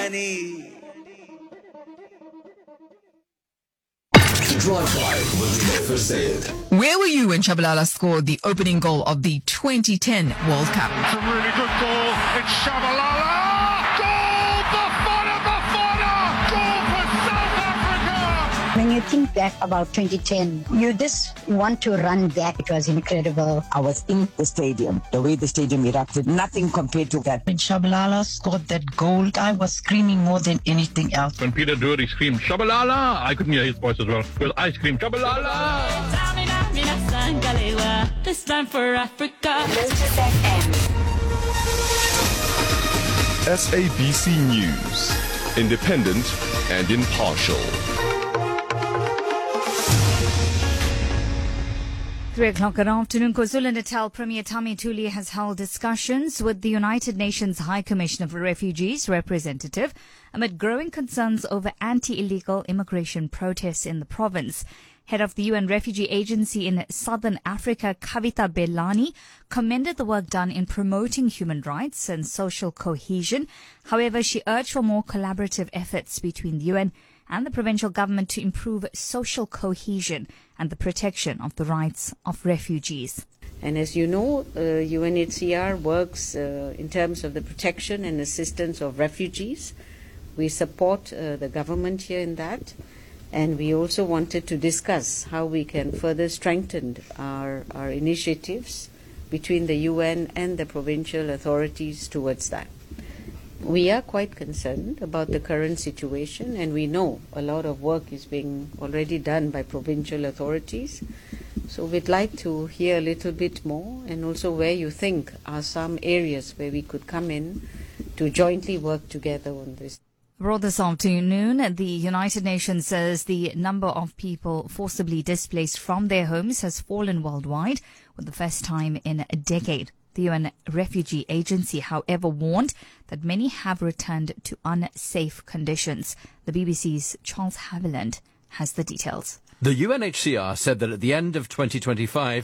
Money. Drive-by with Never Said. Where were you when Shabalala scored the opening goal of the 2010 World Cup? It's a really good goal. It's Shabalala. Goal! Bafana! Goal for South Africa! When you think back about 2010, you just want to run back. It was incredible. I was in the stadium. The way the stadium erupted, nothing compared to that. When Shabalala scored that goal, I was screaming more than anything else. When Peter Drury screamed Shabalala, I couldn't hear his voice as well because I screamed Shabalala. This time for Africa. SABC News. Independent and impartial. 3 o'clock good afternoon. KwaZulu-Natal Premier Tami Tuli has held discussions with the United Nations High Commissioner for Refugees representative amid growing concerns over anti-illegal immigration protests in the province. Head of the UN Refugee Agency in Southern Africa, Kavita Belani, commended the work done in promoting human rights and social cohesion. However, she urged for more collaborative efforts between the UN and the provincial government to improve social cohesion and the protection of the rights of refugees. And as you know, UNHCR works in terms of the protection and assistance of refugees. We support the government here in that. And we also wanted to discuss how we can further strengthen our initiatives between the UN and the provincial authorities towards that. We are quite concerned about the current situation, and we know a lot of work is being already done by provincial authorities. So we'd like to hear a little bit more, and also where you think are some areas where we could come in to jointly work together on this. Abroad this afternoon, the United Nations says the number of people forcibly displaced from their homes has fallen worldwide for the first time in a decade. The UN Refugee Agency, however, warned that many have returned to unsafe conditions. The BBC's Charles Haviland has the details. The UNHCR said that at the end of 2025,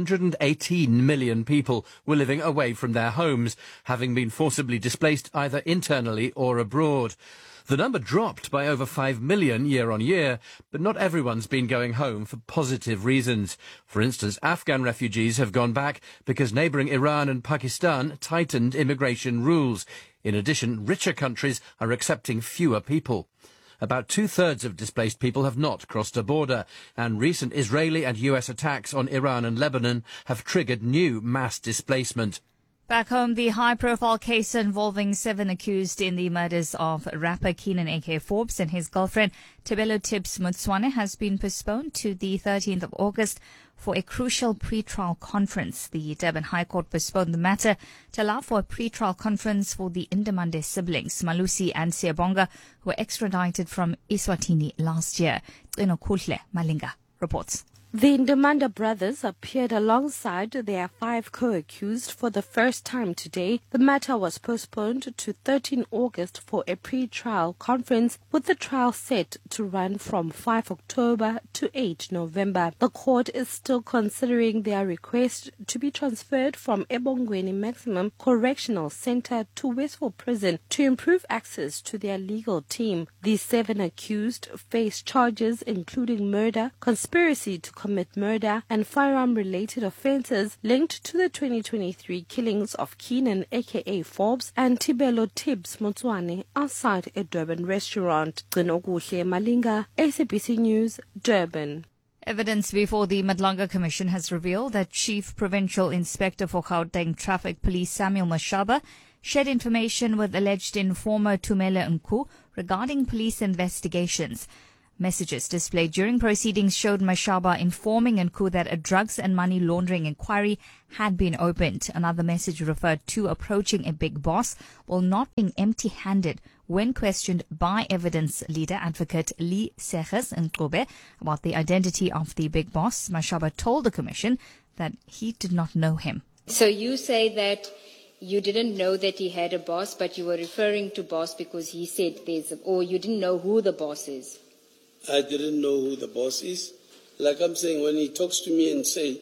118 million people were living away from their homes, having been forcibly displaced either internally or abroad. The number dropped by over 5 million year on year, but not everyone's been going home for positive reasons. For instance, Afghan refugees have gone back because neighbouring Iran and Pakistan tightened immigration rules. In addition, richer countries are accepting fewer people. About 2/3 of displaced people have not crossed a border, and recent Israeli and US attacks on Iran and Lebanon have triggered new mass displacement. Back home, the high-profile case involving 7 accused in the murders of rapper Keenan A.K. Forbes and his girlfriend Tebelo Tibbs Motswane has been postponed to the 13th of August for a crucial pre-trial conference. The Durban High Court postponed the matter to allow for a pre-trial conference for the Indemande siblings, Malusi and Siyabonga, who were extradited from Eswatini last year. Inokuhle Malinga reports. The Ndemanda brothers appeared alongside their 5 co-accused for the first time today. The matter was postponed to 13 August for a pre-trial conference, with the trial set to run from 5 October to 8 November. The court is still considering their request to be transferred from Ebongweni Maximum Correctional Center to Westfall Prison to improve access to their legal team. The 7 accused face charges including murder, conspiracy to commit murder and firearm-related offences linked to the 2023 killings of Keenan aka Forbes and Tebelo Tibbs Motswane outside a Durban restaurant. Inokuhle Malinga, SABC News, Durban. Evidence before the Madlanga Commission has revealed that Chief Provincial Inspector for Gauteng Traffic Police Samuel Mashaba shared information with alleged informer Tumela Nku regarding police investigations. Messages displayed during proceedings showed Mashaba informing Nku that a drugs and money laundering inquiry had been opened. Another message referred to approaching a big boss while not being empty-handed when questioned by evidence leader advocate Lee Seges Nkobe about the identity of the big boss. Mashaba told the commission that he did not know him. So you say that you didn't know that he had a boss, but you were referring to boss because he said or you didn't know who the boss is. I didn't know who the boss is. Like I'm saying, when he talks to me and say,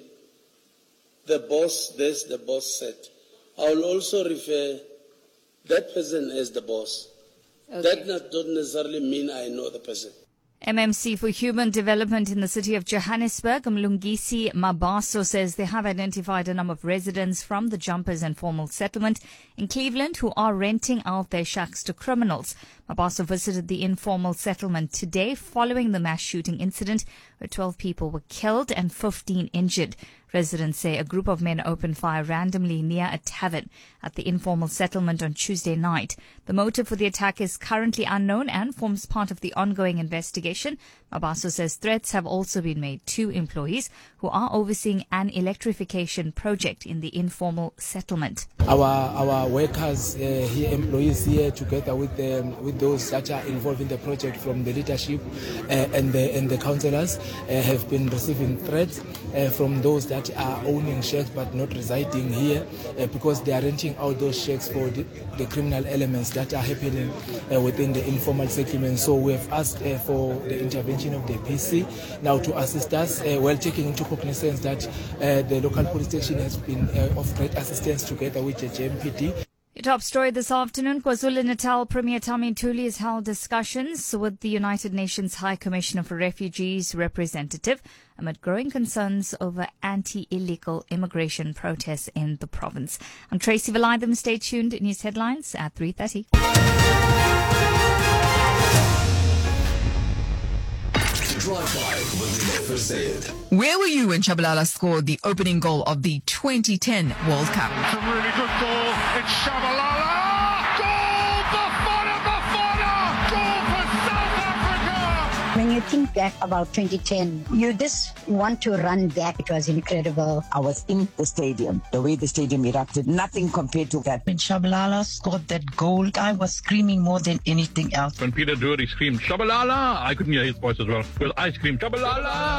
the boss this, the boss said, I will also refer that person as the boss. That doesn't necessarily mean I know the person. MMC for Human Development in the city of Johannesburg, Mlungisi Mabaso, says they have identified a number of residents from the Jumpers Informal Settlement in Cleveland who are renting out their shacks to criminals. Mabaso visited the informal settlement today following the mass shooting incident where 12 people were killed and 15 injured. Residents say a group of men opened fire randomly near a tavern at the informal settlement on Tuesday night. The motive for the attack is currently unknown and forms part of the ongoing investigation. Mabaso says threats have also been made to employees who are overseeing an electrification project in the informal settlement. Our workers here, employees here, together with those that are involved in the project from the leadership and the councillors, have been receiving threats from those that are owning shacks but not residing here because they are renting out those shacks for the criminal elements that are happening within the informal settlement. So we have asked for the intervention of the PC now to assist us while taking into cognizance that the local police station has been of great assistance together with the JMPD. Your top story this afternoon, KwaZulu-Natal Premier Tami Ntuli has held discussions with the United Nations High Commissioner for Refugees representative amid growing concerns over anti-illegal immigration protests in the province. I'm Tracy Valaydham. Stay tuned. News headlines at 3:30. Drive-by with Never Said. Where were you when Shabalala scored the opening goal of the 2010 World Cup? It's a really good goal. It's Shabalala. Goal! Bafana! Goal for South Africa! When you think back about 2010, you just want to run back. It was incredible. I was in the stadium. The way the stadium erupted, nothing compared to that. When Shabalala scored that goal, I was screaming more than anything else. When Peter Drury screamed, Shabalala, I couldn't hear his voice as well, because I screamed, Shabalala!